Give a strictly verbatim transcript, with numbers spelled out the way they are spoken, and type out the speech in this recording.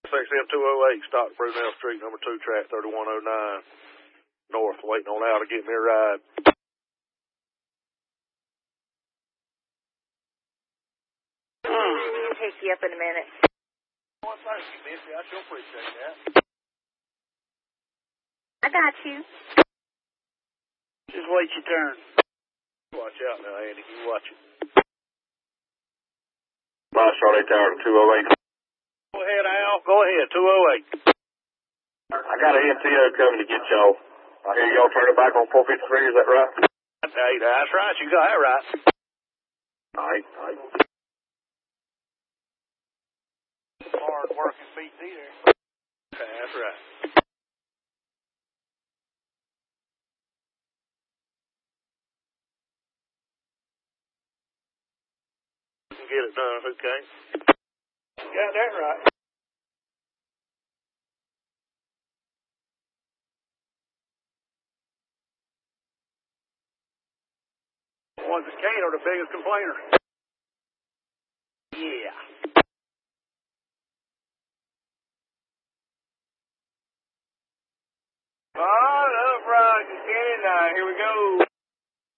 X M two oh eight, Stock Brunel Street, number two, track thirty-one oh nine, north, waiting on Al to get me a ride. I'll pick you up in a minute. Well, thank you, Missy. I sure appreciate that. I got you. Just wait your turn. Watch out now, Andy. You watch it. My Charlie Tower two oh eight. Go ahead, Al. Go ahead, two oh eight. I got an M T O coming to get y'all. I hear y'all turning back on four fifty-three, is that right? Hey, that's right. You got that right. All right, all right. Hard working B T there. That's right. Get it done, okay? Got that right. Was the Kane or the biggest complainer? Yeah.